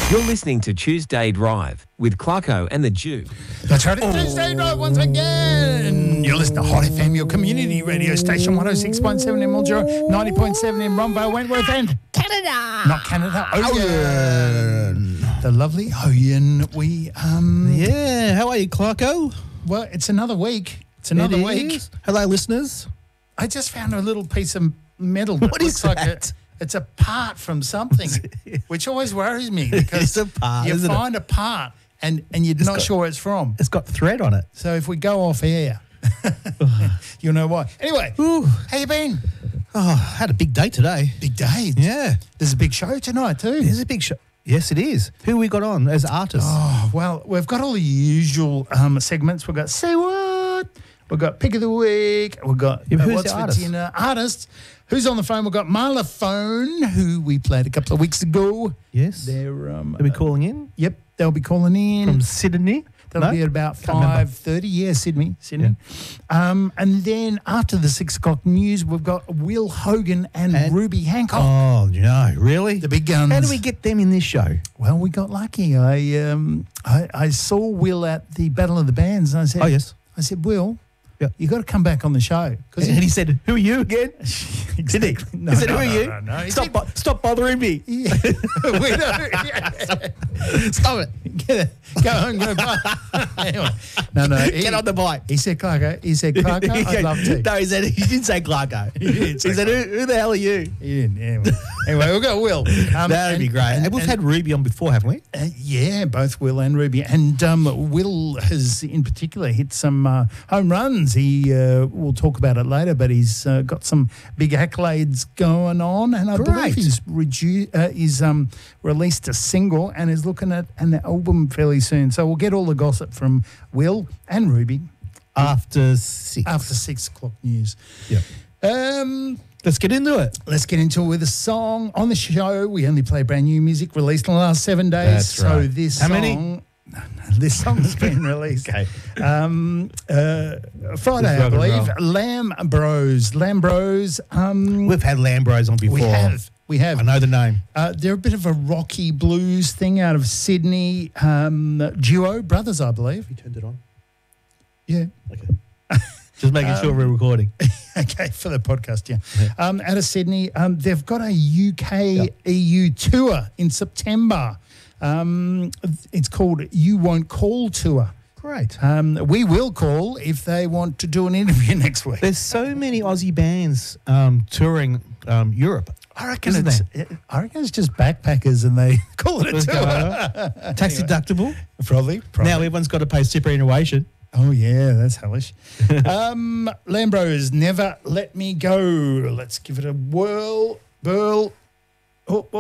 You're listening to Tuesday Drive with Clarko and the Jew. That's right, it's Tuesday Drive once again. You're listening to Hot FM, your community radio station, 106.7 in Mildura, 90.7 in Romvale, Wentworth, and Canada. Not Canada, Oyen. The lovely Oyen. Yeah, how are you, Clarko? Well, it's another week. It's another week. Hello, listeners. I just found a little piece of metal. What is looks like that? It's a part from something, which always worries me because It's a part, you isn't it? find a part and you're not sure where it's from. It's got thread on it. So if we go off air, you'll know why. Anyway, how you been? Oh, had a big day today. Big day. Yeah. There's a big show tonight too. There's a big show. Yes, it is. Who we got on as artists? Oh, well, we've got all the usual segments. We've got Say What? We've got Pick of the Week. We've got Yeah, who's What's the for artist? Dinner. Artists. Who's on the phone? We've got Marla Phone, who we played a couple of weeks ago. Yes. They're Are we calling in? Yep, they'll be calling in. From Sydney? That'll No? be at about Can't remember. 5:30. Yeah, Sydney. And then after the 6 o'clock news, we've got Will Hogan and Ruby Hancock. Oh, no, really? The big guns. How do we get them in this show? Well, we got lucky. I saw Will at the Battle of the Bands, and I said, Oh, yes. I said, Will, Yeah. you got to come back on the show. And he said, who are you again? Exactly. Did he? He said, who are you? No. He Stop bothering me. Yeah. We don't. Stop it. Go home, go back. Anyway, no. Get on the bike. He said, Clarko, I'd love to. No, he didn't say Clarko. didn't say He said, who the hell are you? He didn't. Anyway, we've got Will. That'd be great. And we've had Ruby on before, haven't we? Yeah, both Will and Ruby. And Will has, in particular, hit some home runs. He we'll talk about it later, but he's got some big accolades going on. And I believe he's released a single and is looking at an album fairly soon. So we'll get all the gossip from Will and Ruby After 6. after 6 o'clock news. Yeah. Let's get into it. Let's get into it with a song. On the show, we only play brand new music released in the last 7 days. That's So right. this How song... many? No, this song's been released. Okay. Friday, I rock and believe. roll. Lamb Bros. We've had Lambros on before. We have. I know the name. They're a bit of a rocky blues thing out of Sydney. Duo, brothers, I believe. You turned it on? Yeah. Okay. Just making sure we're recording. Okay, for the podcast, yeah. Out of Sydney. They've got a UK EU tour in September. It's called You Won't Call Tour. Great. We will call if they want to do an interview next week. There's so many Aussie bands touring Europe. I reckon Isn't it's just backpackers and they call it a tour. Tax deductible. Probably. Now everyone's got to pay superannuation. Oh, yeah, that's hellish. Lambros, Never Let Me Go. Let's give it a whirl. Oh,